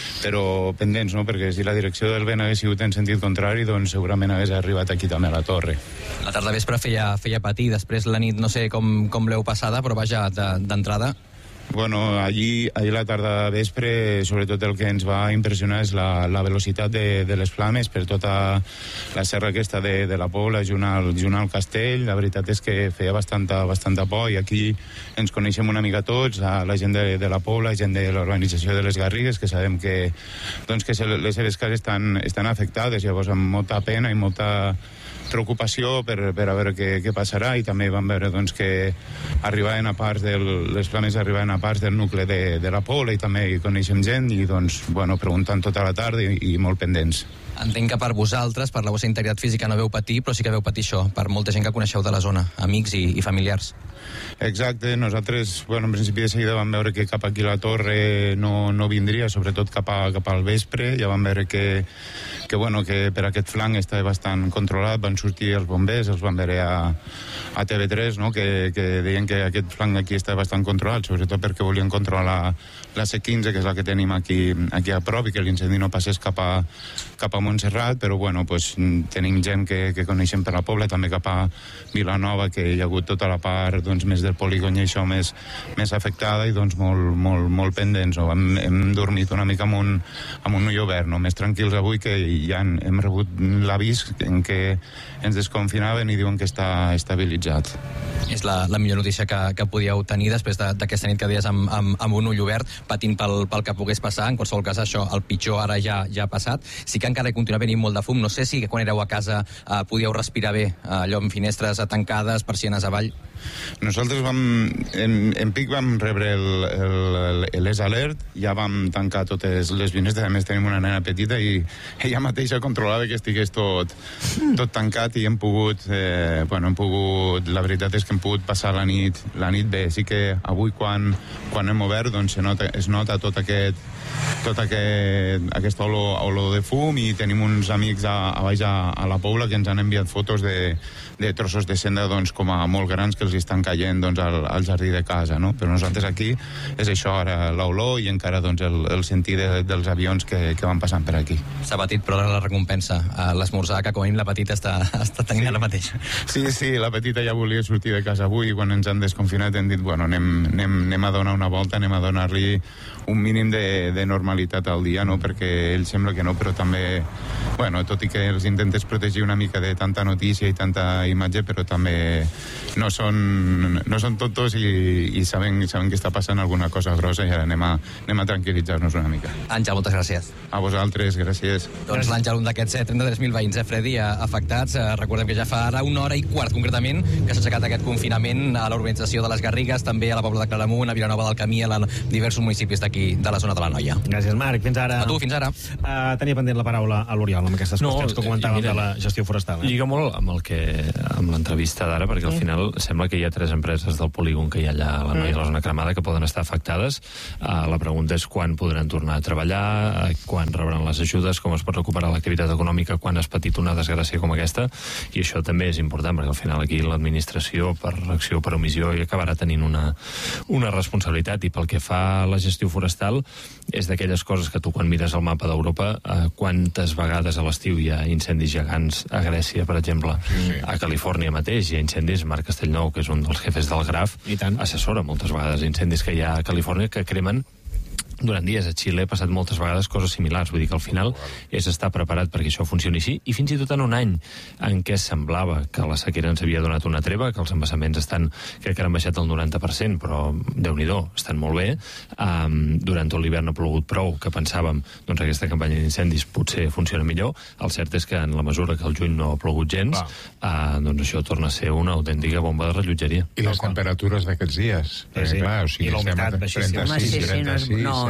[SPEAKER 16] però pendents, no? Perquè si la direcció del vent hagués sigut en sentit contrari, doncs segurament hagués arribat aquí també a la torre.
[SPEAKER 15] La tarda vespre feia, feia patir, després la nit no sé com, com l'heu passada, però vaja, d'entrada...
[SPEAKER 16] Bueno, allí, allí la tarda vespre, sobretot el que ens va impressionar és la, la velocitat de, de les flames per tota la serra aquesta de, de la Pobla, junt al, junt al castell. La veritat és que feia bastanta, bastanta por i aquí ens coneixem una mica tots, la gent de, de la Pobla, gent de l'organització de les Garrigues, que sabem que, doncs, que les seves cases estan, estan afectades, llavors amb molta pena i molta preocupació per, per a veure què, què passarà i també vam veure doncs, que arribaven a parts del, les flames arribaven a parts del nucli de, de la Pobla i també hi coneixem gent i doncs, bueno, preguntant tota la tarda i, i molt pendents.
[SPEAKER 15] Entenc que per vosaltres, per la vostra integritat física no veu patir, però sí que veu patir això, per molta gent que coneixeu de la zona, amics i, i familiars.
[SPEAKER 16] Exacte, nosaltres, bueno, en principi de seguida vam veure que cap aquí a la torre no, no vindria, sobretot cap, a, cap al vespre, ja vam veure que, que, bueno, que per aquest flanc estava bastant controlat, van sortir els bombers, els van veure a, a T V tres, no? que, que deien que aquest flanc aquí estava bastant controlat, sobretot perquè volien controlar la, la C quinze, que és la que tenim aquí, aquí a prop, i que l'incendi no passés cap a, cap a Montserrat, però bueno, pues, tenim gent que, que coneixem per la Pobla, també cap a Vilanova, que hi ha hagut tota la part doncs, més del polígon i això més, més afectada i doncs molt, molt, molt pendents. No? Hem, hem dormit una mica amb un, amb un ull obert, no? Més tranquils avui, que ja hem rebut l'avís en què ens desconfinaven i diuen que està estabilitzat.
[SPEAKER 15] És la, la millor notícia que, que podíeu tenir després d'aquesta nit que deies amb, amb, amb un ull obert, patint pel, pel que pogués passar. En qualsevol cas, això, el pitjor ara ja, ja ha passat. Sí que encara hi continua venint molt de fum. No sé si quan éreu a casa eh, podíeu respirar bé, eh, allò amb finestres tancades, persianes avall.
[SPEAKER 16] Nosaltres vam, en, en pic vam rebre el, el, l'E S Alert, ja vam tancar totes les finestres, a més tenim una nena petita i ella mateixa controlava que estigués tot, tot tancat i hem pogut, eh, bueno, hem pogut, la veritat és que hem pogut passar la nit, la nit bé. Sí que avui quan, quan hem obert doncs se nota, es nota tot aquest tot aquest, aquesta olor, olor de fum i tenim uns amics a, a baix a, a la Pobla que ens han enviat fotos de, de trossos de cendra doncs, com a molt grans que els estan caient doncs, al, al jardí de casa, no? Però nosaltres aquí és això, ara l'olor i encara doncs, el, el sentir de, dels avions que, que van passant per aquí.
[SPEAKER 15] S'ha patit, però la recompensa, l'esmorzar que com a mínim la petita està, està tenint sí. Ara mateix.
[SPEAKER 16] Sí, sí, la petita ja volia sortir de casa avui i quan ens han desconfinat hem dit, bueno, anem, anem, anem a donar una volta, anem a donar-li un mínim de, de normalitat al dia, no? Perquè ell sembla que no, però també, bueno, tot i que els intentes protegir una mica de tanta notícia i tanta imatge, però també no són, no són tontos i, i saben, saben que està passant alguna cosa grossa i ara anem a, anem a tranquil·litzar-nos una mica.
[SPEAKER 15] Àngel, moltes gràcies.
[SPEAKER 16] A vosaltres, gràcies.
[SPEAKER 15] Doncs l'Àngel, un d'aquests trenta-tres mil veïns, eh, Freddy, afectats. Eh, recordem que ja fa ara una hora i quart, concretament, que s'ha aixecat aquest confinament a l'urbanització de les Garrigues, també a la Pobla de Claramunt, a Vilanova del Camí, a la, diversos municipis d'aquí, de la zona de la Noia.
[SPEAKER 10] Gràcies, Marc. Fins ara.
[SPEAKER 15] A tu, fins ara.
[SPEAKER 10] Uh, tenia pendent la paraula a l'Oriol amb aquestes no, qüestions que comentàvem de la gestió forestal. Eh?
[SPEAKER 11] Lliga molt amb el que amb l'entrevista d'ara, perquè al final sembla que hi ha tres empreses del polígon que hi ha allà a la Noia, a la zona cremada, que poden estar afectades. Uh, la pregunta és quan podran tornar a treballar, uh, quan rebran les ajudes, com es pot recuperar l'activitat econòmica quan has patit una desgràcia com aquesta, i això també és important, perquè al final aquí l'administració, per acció o per omissió, hi acabarà tenint una, una responsabilitat, i pel que fa a la gestió forestal, és d'aquelles coses que tu quan mires el mapa d'Europa, eh, quantes vegades a l'estiu hi ha incendis gegants a Grècia, per exemple, sí. A Califòrnia mateix hi ha incendis. Marc Castellnou, que és un dels jefes del Graf, assessora moltes vegades incendis que hi ha a Califòrnia que cremen durant dies. A Xile he passat moltes vegades coses similars, vull dir que al final és estar preparat perquè això funcioni així, i fins i tot en un any en què semblava que la sequera ens havia donat una treva, que els embassaments estan, crec que han baixat el noranta per cent, però Déu-n'hi-do, estan molt bé. Um, durant tot l'hivern ha plogut prou, que pensàvem, doncs aquesta campanya d'incendis potser funciona millor. El cert és que en la mesura que el juny no ha plogut gens, uh, doncs això torna a ser una autèntica bomba de rellotgeria.
[SPEAKER 12] I les temperatures d'aquests dies?
[SPEAKER 10] Sí, sí.
[SPEAKER 12] Clar, o sigui,
[SPEAKER 10] I la humitat baixíssima.
[SPEAKER 12] trenta-sis, trenta-sis,
[SPEAKER 3] no,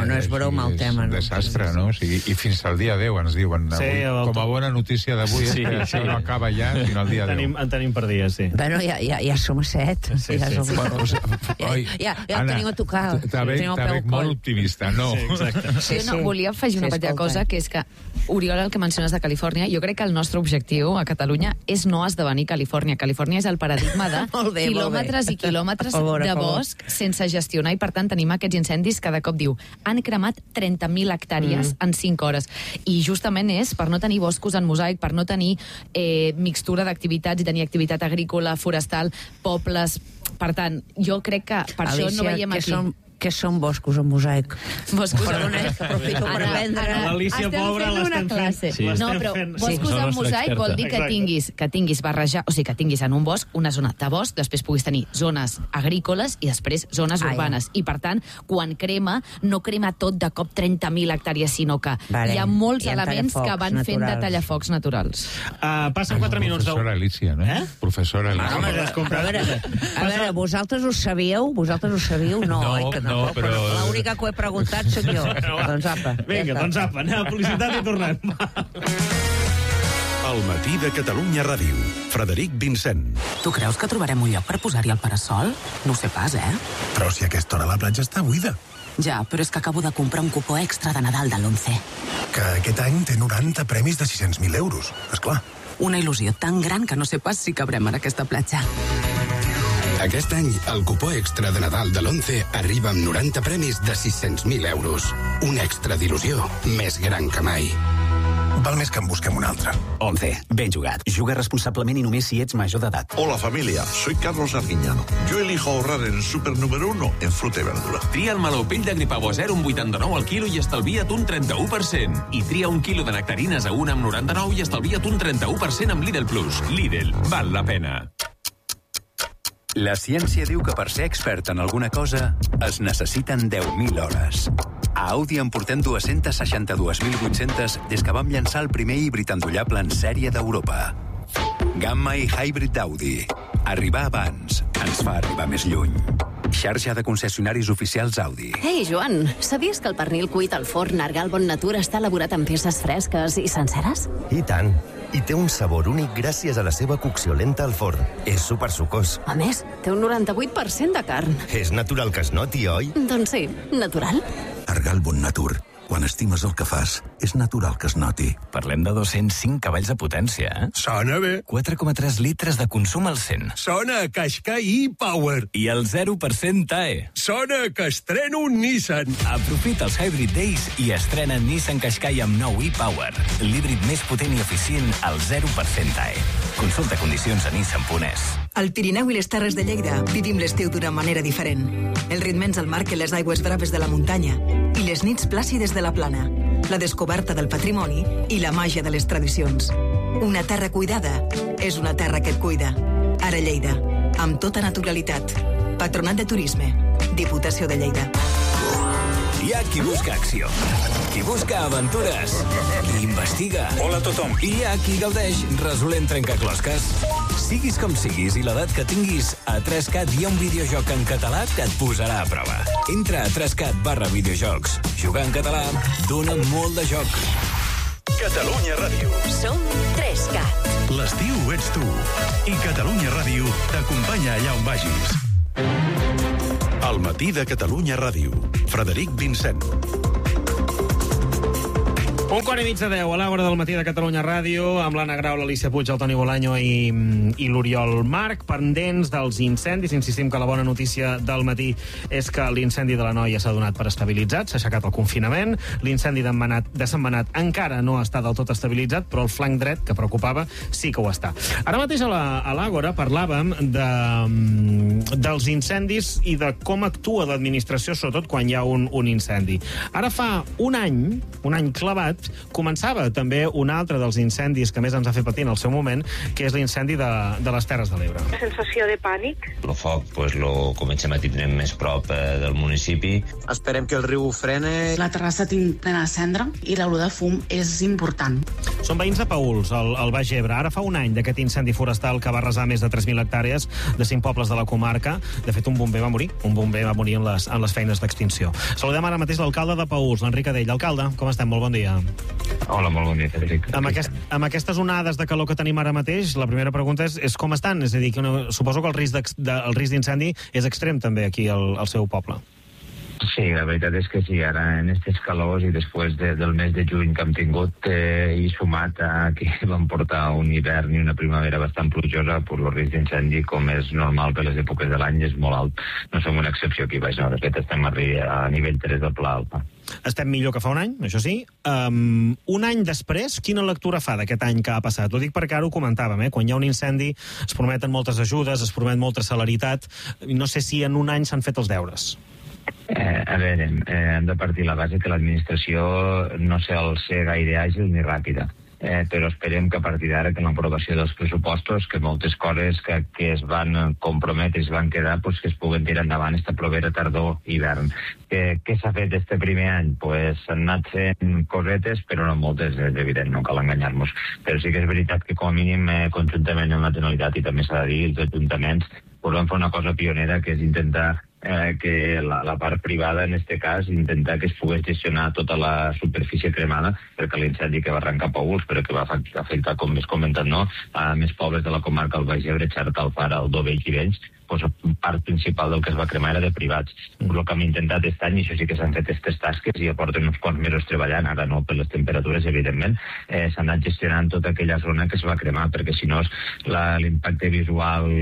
[SPEAKER 3] no és broma el tema.
[SPEAKER 12] És un desastre, no? O sigui, i fins al dia deu ens diuen.
[SPEAKER 10] Sí,
[SPEAKER 12] avui, com a bona notícia d'avui, sí, que això sí. no acaba ja fins al dia deu.
[SPEAKER 10] Tenim, en tenim per dies, sí.
[SPEAKER 3] Bueno, ja, ja, ja som a set.
[SPEAKER 10] Sí,
[SPEAKER 3] ja,
[SPEAKER 10] sí.
[SPEAKER 3] som...
[SPEAKER 12] Bueno, o sigui, oi,
[SPEAKER 3] ja, ja, ja
[SPEAKER 12] Anna,
[SPEAKER 3] ho tenim a tocar.
[SPEAKER 12] T'avec molt optimista, no?
[SPEAKER 10] Sí, exacte.
[SPEAKER 13] Sí, jo no, volia afegir una
[SPEAKER 3] Sí,
[SPEAKER 13] petita
[SPEAKER 3] escolta.
[SPEAKER 13] cosa, que és que, Oriol, el que menciones de Califòrnia, jo crec que el nostre objectiu a Catalunya és no esdevenir Califòrnia. Califòrnia és el paradigma de
[SPEAKER 3] Molt bé,
[SPEAKER 13] quilòmetres
[SPEAKER 3] molt bé.
[SPEAKER 13] i quilòmetres
[SPEAKER 3] A favor, a
[SPEAKER 13] de
[SPEAKER 3] favor.
[SPEAKER 13] bosc sense gestionar, i per tant tenim aquests incendis cada cop, diu, han cremat trenta mil hectàrees mm. en cinc hores. I justament és per no tenir boscos en mosaic, per no tenir eh, mixtura d'activitats i tenir activitat agrícola, forestal, pobles. Per tant, jo crec que per
[SPEAKER 3] Alicia,
[SPEAKER 13] això no veiem
[SPEAKER 3] què
[SPEAKER 13] aquí...
[SPEAKER 3] Som, què són boscos en mosaic?
[SPEAKER 13] Boscos
[SPEAKER 3] Perdona, aprofito per aprendre.
[SPEAKER 10] L'Alicia, pobra, l'estem fent.
[SPEAKER 13] Sí. No, però
[SPEAKER 10] fent.
[SPEAKER 13] boscos
[SPEAKER 10] Sí.
[SPEAKER 13] en mosaic vol dir que
[SPEAKER 10] Exacte.
[SPEAKER 13] tinguis, que tinguis barrejar, o sigui, que tinguis en un bosc una zona de bosc, després puguis tenir zones agrícoles i després zones
[SPEAKER 3] Ah, ja.
[SPEAKER 13] urbanes. I, per tant, quan crema, no crema tot de cop trenta mil hectàrees, sinó que
[SPEAKER 3] Vale.
[SPEAKER 13] hi ha molts
[SPEAKER 3] Hi ha
[SPEAKER 13] elements que
[SPEAKER 3] tallafocs
[SPEAKER 13] van fent de
[SPEAKER 3] naturals.
[SPEAKER 13] tallafocs naturals.
[SPEAKER 10] Uh, passen quatre minuts. De...
[SPEAKER 12] Professora Alicia, no?
[SPEAKER 10] Eh?
[SPEAKER 12] Professora Alicia.
[SPEAKER 10] Home,
[SPEAKER 3] Però, a veure, a veure, vosaltres ho sabíeu? Vosaltres ho sabíeu? No,
[SPEAKER 12] No,
[SPEAKER 3] oi que no.
[SPEAKER 12] no, però-
[SPEAKER 3] L'única que ho he preguntat soc jo. Doncs apa.
[SPEAKER 10] Vinga, doncs apa, anem a publicitat i tornem.
[SPEAKER 2] El matí de Catalunya Ràdio. Frederic Vincent.
[SPEAKER 17] Tu creus que trobarem un lloc per posar-hi el parasol? No ho sé pas, eh?
[SPEAKER 18] Però si a aquesta hora la platja està buida.
[SPEAKER 17] Ja, però és que acabo de comprar un cupó extra de Nadal de l'Once.
[SPEAKER 18] Que aquest any té noranta premis de sis-cents mil euros. Esclar.
[SPEAKER 17] Una il·lusió tan gran que no sé pas si cabrem en aquesta platja.
[SPEAKER 19] Aquest any, el cupó extra de Nadal de l'Once arriba amb noranta premis de sis-cents mil euros. Un extra d'il·lusió més gran que mai.
[SPEAKER 18] Val més que en busquem un altre.
[SPEAKER 20] Once, ben jugat. Juga responsablement i només si ets major d'edat.
[SPEAKER 21] Hola familia, soy Carlos Arguiñano. Yo elijo ahorrar en el súper número uno en fruta y verdura.
[SPEAKER 22] Tria el meló pell de gripau a zero amb vuitanta-nou al quilo i estalvia't un trenta-u per cent. I tria un quilo de nectarines a un amb noranta-nou i estalvia't un trenta-u per cent amb Lidl Plus. Lidl, val la pena.
[SPEAKER 20] La ciència diu que per ser expert en alguna cosa es necessiten deu mil hores. A Audi en portem dues-centes seixanta-dues mil vuit-centes des que vam llançar el primer híbrid endollable en sèrie d'Europa. Gamma i Hybrid d'Audi. Arribar abans ens fa arribar més lluny. Xarxa de concessionaris oficials Audi.
[SPEAKER 23] Ei, Joan, sabies que el pernil cuit al forn Argal Bon Natur està elaborat amb peces fresques i senceres?
[SPEAKER 24] I tant. I té un sabor únic gràcies a la seva cocció lenta al forn. És supersucós.
[SPEAKER 23] A més, té un noranta-vuit per cent de carn.
[SPEAKER 24] És natural que es noti, oi?
[SPEAKER 23] Doncs sí, natural.
[SPEAKER 18] Argal Bon Natur. Quan estimes el que fas, és natural que es noti.
[SPEAKER 20] Parlem de dos-cents cinc cavalls de potència, eh?
[SPEAKER 18] Sona bé.
[SPEAKER 20] quatre coma tres litres de consum al cent.
[SPEAKER 18] Sona a Qashqai e-Power.
[SPEAKER 20] I el zero per cent T A E.
[SPEAKER 18] Sona que estreno un Nissan.
[SPEAKER 20] Aprofita els Hybrid Days i estrena Nissan Qashqai amb nou e-Power. L'híbrid més potent i eficient al zero per cent T A E. Consulta condicions a nissan punt es.
[SPEAKER 25] Al Pirineu i les Terres de Lleida vivim l'estiu d'una manera diferent. El ritme ens el marquen les aigües braves de la muntanya i les nits plàcides de la plana, la descoberta del patrimoni i la màgia de les tradicions. Una terra cuidada és una terra que et cuida. Ara Lleida, amb tota naturalitat. Patronat de Turisme, Diputació de Lleida.
[SPEAKER 20] Hi ha qui busca acció, qui busca aventures, qui investiga.
[SPEAKER 26] Hola a tothom.
[SPEAKER 20] I hi ha qui gaudeix resolent trencaclosques. Siguis com siguis i l'edat que tinguis, a tres cat hi ha un videojoc en català que et posarà a prova. Entra a tres cat barra videojocs. Jugar en català dona molt de joc.
[SPEAKER 2] Catalunya Ràdio.
[SPEAKER 7] Som tres cat.
[SPEAKER 2] L'estiu ets tu. I Catalunya Ràdio t'acompanya allà on vagis. El matí de Catalunya Ràdio. Frederic Vincent.
[SPEAKER 10] Un quart i mig de deu a l'hora del matí de Catalunya Ràdio, amb l'Anna Grau, l'Alicia Puig, el Toni Bolaño i, i l'Oriol Marc, pendents dels incendis. Insistim que la bona notícia del matí és que l'incendi de la Noia s'ha donat per estabilitzat, s'ha aixecat el confinament. L'incendi de, Manat, de Sant Manat encara no està del tot estabilitzat, però el flanc dret, que preocupava, sí que ho està. Ara mateix a l'Àgora parlàvem de, dels incendis i de com actua l'administració, sobretot quan hi ha un, un incendi. Ara fa un any, un any clavat, començava també un altre dels incendis que més ens ha fet patir en el seu moment, que és l'incendi de, de les Terres de l'Ebre.
[SPEAKER 27] Sensació de pànic.
[SPEAKER 5] El foc pues, lo comencem a tindre més prop eh, del municipi.
[SPEAKER 28] Esperem que el riu frene.
[SPEAKER 29] La terrassa tinc plena de cendra i l'olor de fum és important.
[SPEAKER 10] Són veïns de Paüls, al, al Baix Ebre. Ara fa un any d'aquest incendi forestal que va arrasar més de tres mil hectàrees de cinc pobles de la comarca. De fet, un bomber va morir. Un bomber va morir en les, en les feines d'extinció. Saludem ara mateix l'alcalde de Paüls, l'Enric Adell. Alcalde, com estem? Molt bon dia.
[SPEAKER 1] Hola, molt bon dia, Frederic.
[SPEAKER 10] Amb, aquest, amb aquestes onades de calor que tenim ara mateix, la primera pregunta és, és com estan? És a dir, que no, suposo que el risc, de, el risc d'incendi és extrem també aquí al, al seu poble.
[SPEAKER 1] Sí, la veritat és que sí, ara en aquestes calors i després de, del mes de juny que hem tingut eh, i sumat a que vam portar un hivern i una primavera bastant plujosa, pues, el risc d'incendi, com és normal per les èpoques de l'any, és molt alt. No som una excepció aquí baix, no, de fet estem a, a nivell tres del Pla Alta.
[SPEAKER 10] Estem millor que fa un any, això sí. Um, un any després, quina lectura fa d'aquest any que ha passat? Ho dic perquè ara ho comentàvem, eh? Quan hi ha un incendi es prometen moltes ajudes, es promet molta celeritat. No sé si en un any s'han fet els deures.
[SPEAKER 1] Eh, a veure, eh, hem de partir la base que l'administració no sol ser gaire àgil ni ràpida. Eh, però esperem que a partir d'ara, que l'aprovació dels pressupostos, que moltes coses que, que es van comprometre i es van quedar, pues, que es puguen tirar endavant esta propera tardor-hivern. Què, què s'ha fet este primer any? Pues s'han anat fent cosetes, però no moltes, és evident, no cal enganyar-nos. Però sí que és veritat que, com a mínim, eh, conjuntament amb la Generalitat, i també s'ha de dir, els ajuntaments, pues vam fer una cosa pionera, que és intentar Eh, que la, la part privada, en este cas, intentar que es pogués gestionar tota la superfície cremada, perquè l'incendi que va arrencar a Paüls, però que va afectar, com més comentat, no?, a més pobles de la comarca, el Baix Ebre, Xerta, Alfara, Aldover i Tivenys, pues, part principal del que es va cremar era de privats. Mm. El que hem intentat aquest any, i això sí que s'han fet aquestes tasques i ja porten uns quants mesos treballant, ara no per les temperatures, evidentment, eh, s'ha anat gestionant tota aquella zona que es va cremar, perquè si no l'impacte visual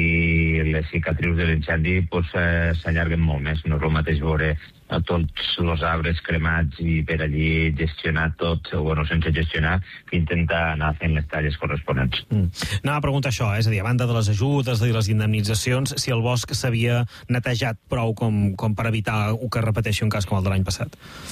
[SPEAKER 1] i les cicatrius de l'incendi pues, eh, s'allarguen molt més. No és el mateix veure a tots els arbres cremats i per allí gestionar tot, o bueno, sense gestionar, que intentar anar fent les talles corresponents.
[SPEAKER 10] Mm. Anava a preguntar això, eh? És a dir, a banda de les ajudes i les indemnitzacions, si el bosc s'havia netejat prou com, com per evitar que repeteixi un cas com el de l'any passat.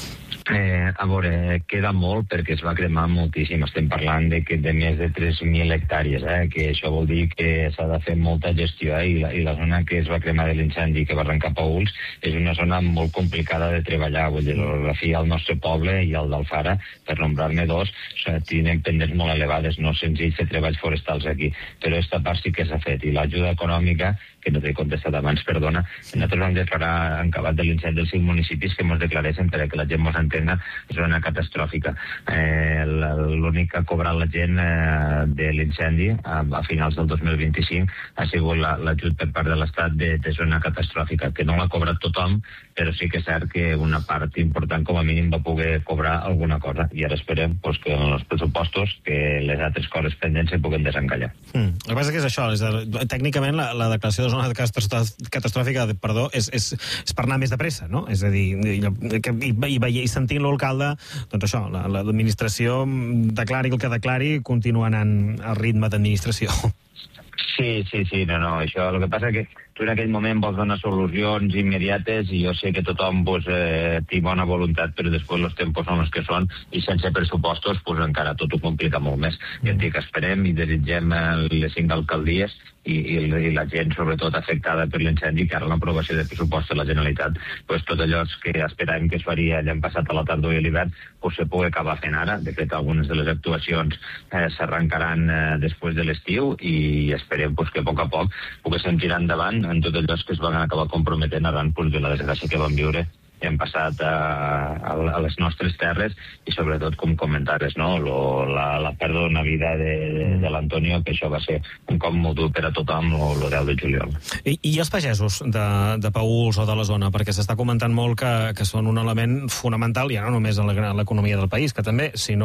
[SPEAKER 1] Eh, a veure, queda molt perquè es va cremar moltíssim. Estem parlant de, que de més de tres mil hectàrees, eh? Que això vol dir que s'ha de fer molta gestió, eh? I, la, i la zona que es va cremar de l'incendi que va arrencar a Paüls és una zona molt complicada de treballar. Vull dir, l'orografia al nostre poble i el d'Alfara, per nombrar-ne dos, tenen pendents molt elevades, no és senzill fer treballs forestals aquí, però aquesta part sí que s'ha fet, i l'ajuda econòmica, que no t'he contestat abans, perdona, nosaltres vam declarar en acabat de l'incendi dels cinc municipis que ens declareixen perquè la gent ens entenga zona catastròfica. Eh, L'únic que ha cobrat la gent eh, de l'incendi a, a finals del dos mil vint-i-cinc ha sigut l'ajut per part de l'Estat de, de zona catastròfica, que no l'ha cobrat tothom, però sí que és cert que una part important com a mínim va poder cobrar alguna cosa, i ara esperem pues, que en els pressupostos que les altres coses pendents se puguen desencallar.
[SPEAKER 10] Mm. El que passa que és això, és de, tècnicament la, la declaració de zona catastròfica perdó, és, és, és per anar més de pressa, no? És a dir, i, i, i, i sentint l'alcalde, doncs això, l'administració declari el que declari, continua anant al ritme d'administració.
[SPEAKER 1] Sí, sí, sí, no, no, això, el que passa que tu en aquell moment vols donar solucions immediates i jo sé que tothom pues, eh, té bona voluntat, però després els tempos són els que són i sense pressupostos pues, encara tot ho complica molt més. Mm. I et dic, esperem i desitgem les cinc alcaldies i, i, i la gent, sobretot afectada per l'incendi, que ara l'aprovació de pressupost de la Generalitat, pues, tot allò que esperàvem que es faria l'any passat a la tardor i a l'hivern, pues, se pugui acabar fent ara. De fet, algunes de les actuacions eh, s'arrencaran eh, després de l'estiu i esperem pues, que a poc a poc poguéssim tirar endavant en tot allò que es van acabar comprometent arran pues, de la desgràcia que vam viure hem passat a, a les nostres terres i sobretot, com comentaves, no? Lo, la, la pèrdua d'una vida de, de, de l'Antonio, que això va ser un cop molt dur per a tothom el deu de juliol.
[SPEAKER 10] I, i els pagesos de, de Paüls o de la zona? Perquè s'està comentant molt que, que són un element fonamental, ja no només en l'economia del país, que també, sinó